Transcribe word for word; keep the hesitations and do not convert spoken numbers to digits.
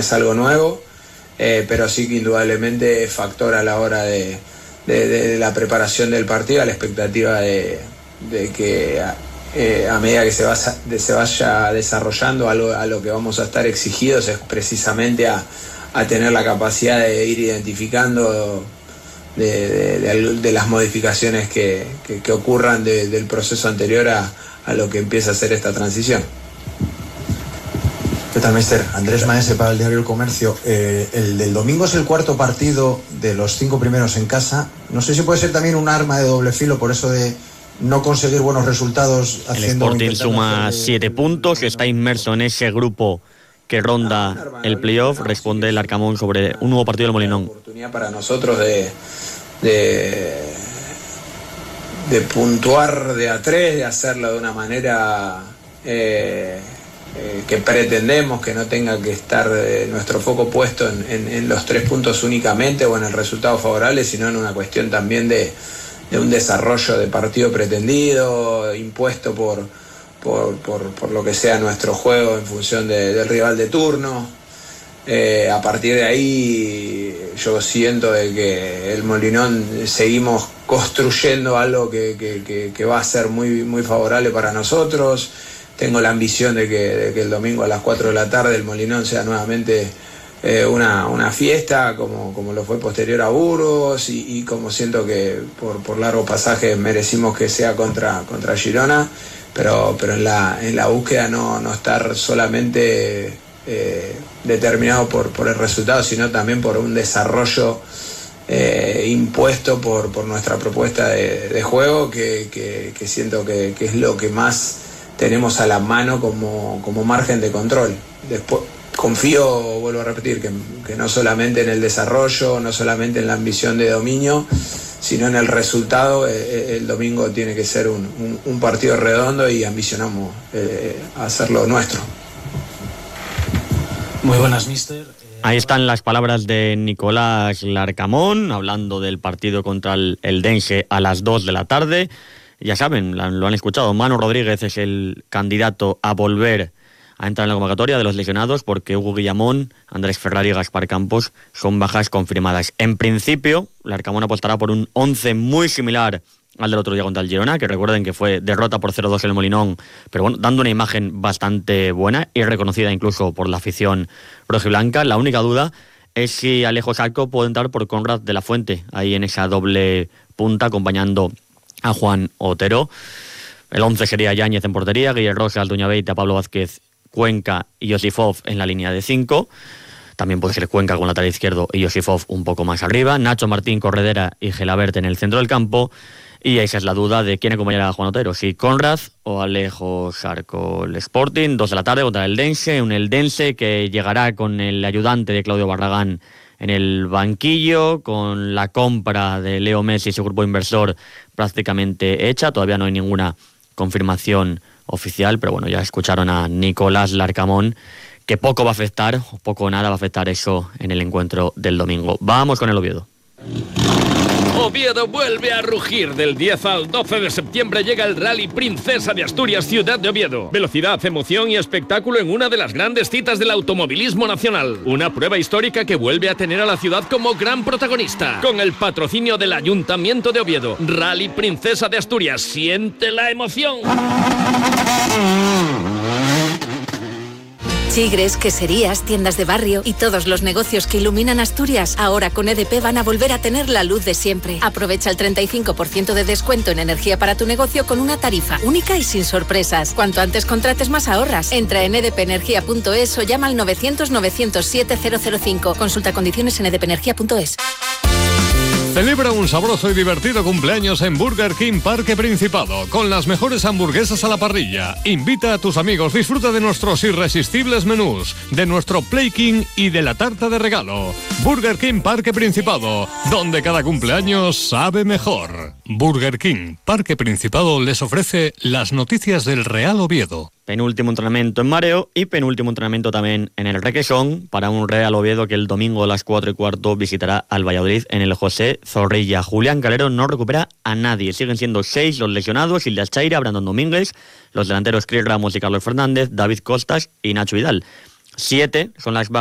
es algo nuevo, eh, pero sí que indudablemente es factor a la hora de, de, de la preparación del partido, a la expectativa de, de que eh, a medida que se, va, de, se vaya desarrollando algo a lo que vamos a estar exigidos es precisamente a, a tener la capacidad de ir identificando de, de, de, de las modificaciones que, que, que ocurran de, del proceso anterior a, a lo que empieza a ser esta transición. ¿Qué tal, mister? Andrés Maese para el diario El Comercio. Eh, el del domingo es el cuarto partido de los cinco primeros en casa. No sé si puede ser también un arma de doble filo por eso de no conseguir buenos resultados. El Sporting suma hacer... siete puntos, está inmerso en ese grupo que ronda el playoff. Responde el Arcamón sobre un nuevo partido del Molinón. Una oportunidad para nosotros de, de, de puntuar de a tres, de hacerlo de una manera... Eh, Eh, que pretendemos que no tenga que estar eh, nuestro foco puesto en, en, en los tres puntos únicamente o en el resultado favorable, sino en una cuestión también de, de un desarrollo de partido pretendido, impuesto por, por, por, por lo que sea nuestro juego en función de, del rival de turno. Eh, a partir de ahí yo siento de que el Molinón seguimos construyendo algo que, que, que, que va a ser muy, muy favorable para nosotros. Tengo la ambición de que, de que el domingo a las cuatro de la tarde el Molinón sea nuevamente eh, una, una fiesta, como, como lo fue posterior a Burgos, y, y como siento que por, por largo pasaje merecimos que sea contra, contra Girona, pero, pero en, la, en la búsqueda no, no estar solamente eh, determinado por, por el resultado, sino también por un desarrollo eh, impuesto por, por nuestra propuesta de, de juego, que, que, que siento que, que es lo que más tenemos a la mano como, como margen de control. Después confío, vuelvo a repetir, que, que no solamente en el desarrollo, no solamente en la ambición de dominio, sino en el resultado. Eh, el domingo tiene que ser un, un, un partido redondo y ambicionamos eh, hacerlo nuestro. Muy buenas, mister. Ahí están las palabras de Nicolás Larcamón, hablando del partido contra el Eldense a las dos de la tarde. Ya saben, lo han escuchado, Manu Rodríguez es el candidato a volver a entrar en la convocatoria de los lesionados, porque Hugo Guillamón, Andrés Ferrari y Gaspar Campos son bajas confirmadas. En principio, Larcamón apostará por un once muy similar al del otro día contra el Girona, que recuerden que fue derrota por cero dos en el Molinón, pero bueno, dando una imagen bastante buena y reconocida incluso por la afición rojiblanca. La única duda es si Alejo Salco puede entrar por Conrad de la Fuente, ahí en esa doble punta, acompañando a Juan Otero. El once sería Yáñez en portería, Guillermo Rosas, Duñabeita, Pablo Vázquez, Cuenca y Josifov en la línea de cinco. También puede ser Cuenca con lateral izquierdo y Josifov un poco más arriba. Nacho Martín, Corredera y Gelabert en el centro del campo. Y esa es la duda de quién acompañará a Juan Otero, si Conrad o Alejo Salco. El Sporting, dos de la tarde contra el Eldense, un Eldense que llegará con el ayudante de Claudio Barragán en el banquillo, con la compra de Leo Messi y su grupo inversor prácticamente hecha. Todavía no hay ninguna confirmación oficial, pero bueno, ya escucharon a Nicolás Larcamón, que poco va a afectar, o poco o nada va a afectar eso en el encuentro del domingo. Vamos con el Oviedo. Oviedo vuelve a rugir. Del diez al doce de septiembre llega el Rally Princesa de Asturias, Ciudad de Oviedo. Velocidad, emoción y espectáculo en una de las grandes citas del automovilismo nacional. Una prueba histórica que vuelve a tener a la ciudad como gran protagonista. Con el patrocinio del Ayuntamiento de Oviedo. Rally Princesa de Asturias. Siente la emoción. Chigres, queserías, tiendas de barrio y todos los negocios que iluminan Asturias, ahora con E D P van a volver a tener la luz de siempre. Aprovecha el treinta y cinco por ciento de descuento en energía para tu negocio con una tarifa única y sin sorpresas. Cuanto antes contrates, más ahorras. Entra en e d p energía punto es o llama al novecientos novecientos siete cero cero cinco. Consulta condiciones en e d p energía punto es. Celebra un sabroso y divertido cumpleaños en Burger King Parque Principado, con las mejores hamburguesas a la parrilla. Invita a tus amigos, disfruta de nuestros irresistibles menús, de nuestro Play King y de la tarta de regalo. Burger King Parque Principado, donde cada cumpleaños sabe mejor. Burger King Parque Principado les ofrece las noticias del Real Oviedo. Penúltimo entrenamiento en Mareo y penúltimo entrenamiento también en el Requesón para un Real Oviedo que el domingo a las cuatro y cuarto visitará al Valladolid en el José Zorrilla. Julián Calero no recupera a nadie. Siguen siendo seis los lesionados: Ildas Chaira, Brandon Domínguez, los delanteros Chris Ramos y Carlos Fernández, David Costas y Nacho Vidal. Siete son las